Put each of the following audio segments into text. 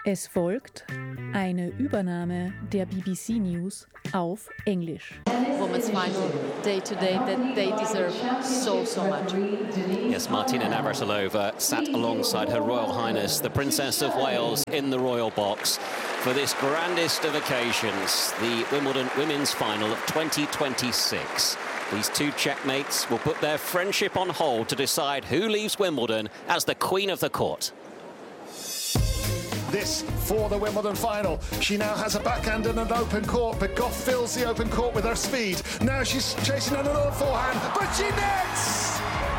Es folgt eine Übernahme der BBC News auf Englisch. Women's final day to day that they deserve so much. Yes, Martina Navratilova sat alongside Her Royal Highness, the Princess of Wales, in the royal box for this grandest of occasions, the Wimbledon Women's Final of 2026. These two checkmates will put their friendship on hold to decide who leaves Wimbledon as the Queen of the Court. This for the Wimbledon final. She now has a backhand and an open court, but Goff fills the open court with her speed. Now she's chasing another forehand, but she nets!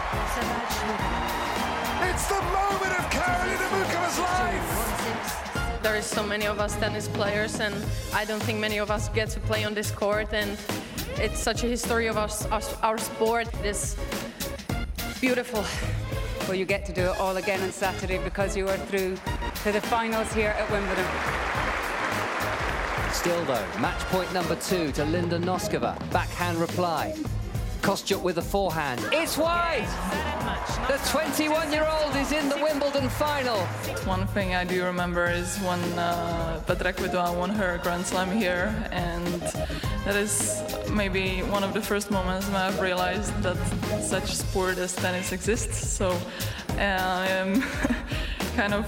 It's the moment of Karolina Muchova's life! There is so many of us tennis players, and I don't think many of us get to play on this court, and it's such a history of our sport. It is beautiful. Well, you get to do it all again on Saturday because you are through to the finals here at Wimbledon. Still though, match point number 2 to Linda Noskova. Backhand reply. Kostyuk with a forehand. It's wide! The 21-year-old is in the Wimbledon final. One thing I do remember is when Petra Kvitova won her Grand Slam here, and that is maybe one of the first moments when I've realized that such sport as tennis exists. So I am kind of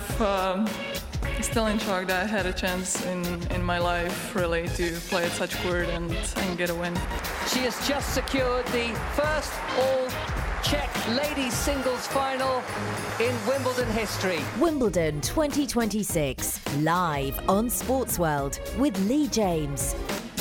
still in shock that I had a chance in my life really to play at such court and get a win. She has just secured the first all-Czech ladies singles final in Wimbledon history. Wimbledon 2026, live on Sportsworld with Lee James.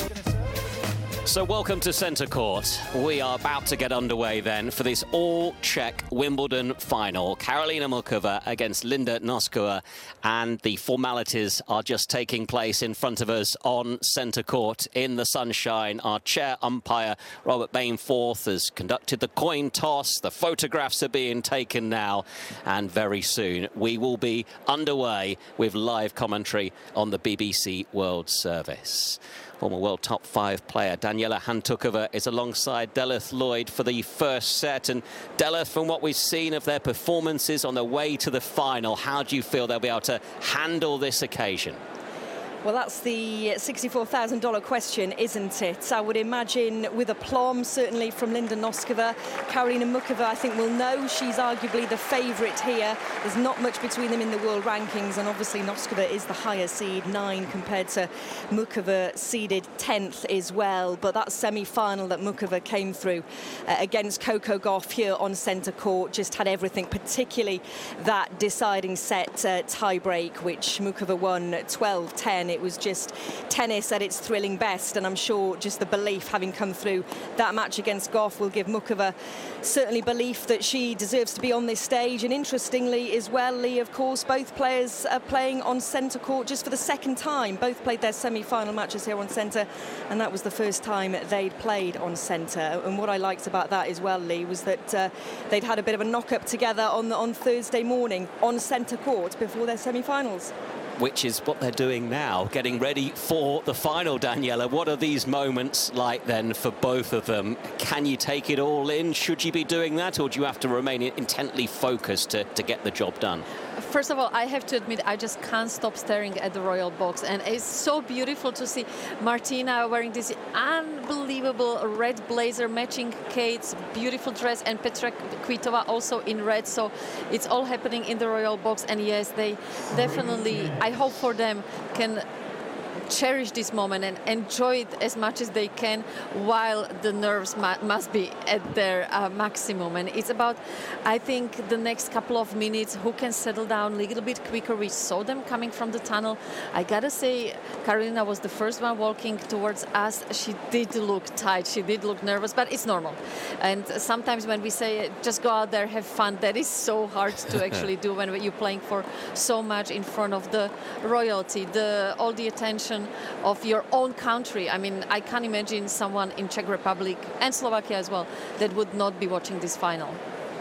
So welcome to Centre Court. We are about to get underway then for this all-Czech Wimbledon final. Karolina Muchova against Linda Noskova, and the formalities are just taking place in front of us on Centre Court in the sunshine. Our chair umpire, Robert Bainforth, has conducted the coin toss. The photographs are being taken now, and very soon we will be underway with live commentary on the BBC World Service. Former world top 5 player Daniela Hantuchova is alongside Delith Lloyd for the first set. And Delith, from what we've seen of their performances on the way to the final, how do you feel they'll be able to handle this occasion? Well, that's the $64,000 question, isn't it? I would imagine with aplomb, certainly from Linda Noskova. Karolina Muchova, I think, will know she's arguably the favourite here. There's not much between them in the world rankings, and obviously Noskova is the higher seed, 9, compared to Muchova, seeded 10th as well. But that semi-final that Muchova came through against Coco Gauff here on centre court just had everything, particularly that deciding set tie-break, which Muchova won 12-10. It was just tennis at its thrilling best, and I'm sure just the belief having come through that match against Gauff will give Muchova certainly belief that she deserves to be on this stage. And interestingly as well, Lee, of course, both players are playing on centre court just for the second time. Both played their semi-final matches here on centre, and that was the first time they'd played on centre. And what I liked about that as well, Lee, was that they'd had a bit of a knock-up together on Thursday morning on centre court before their semi-finals. Which is what they're doing now, getting ready for the final, Daniela. What are these moments like then for both of them? Can you take it all in? Should you be doing that, or do you have to remain intently focused to get the job done? First of all, I have to admit, I just can't stop staring at the royal box, and it's so beautiful to see Martina wearing this unbelievable red blazer matching Kate's beautiful dress, and Petra Kvitova also in red. So it's all happening in the royal box, and yes, they definitely, I hope for them, can cherish this moment and enjoy it as much as they can, while the nerves must be at their maximum. And it's about, I think, the next couple of minutes, who can settle down a little bit quicker. We saw them coming from the tunnel. I gotta say, Karolina was the first one walking towards us. She did look tight, she did look nervous, but it's normal. And sometimes when we say just go out there, have fun, that is so hard to actually do when you're playing for so much in front of the royalty, all the attention of your own country. I mean, I can't imagine someone in Czech Republic and Slovakia as well that would not be watching this final.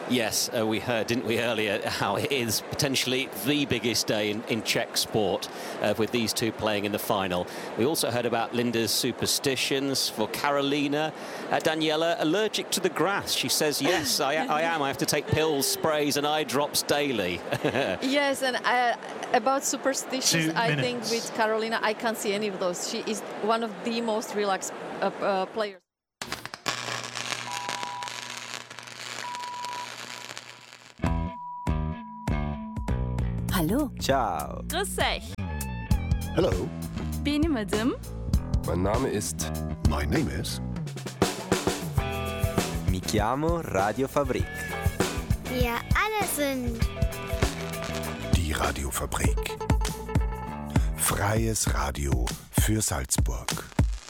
Yes, we heard, didn't we, earlier, how it is potentially the biggest day in Czech sport with these two playing in the final. We also heard about Linda's superstitions. For Karolina, Daniela, allergic to the grass. She says, yes, I am. I have to take pills, sprays and eye drops daily. Yes, and about superstitions, I think with Karolina, I can't see any of those. She is one of the most relaxed players. Hallo. Ciao. Grüß euch. Hello. Benim adım. Mein Name ist... My name is... Mi chiamo Radio Fabrik. Wir alle sind... Die Radiofabrik. Freies Radio für Salzburg.